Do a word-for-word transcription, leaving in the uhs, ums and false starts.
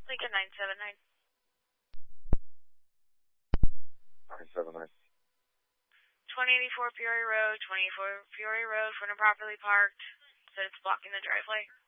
Lincoln nine seven nine. nine seven nine. twenty eighty-four Peoria Road, twenty-four Peoria Road, when improperly parked. Said it's blocking the driveway.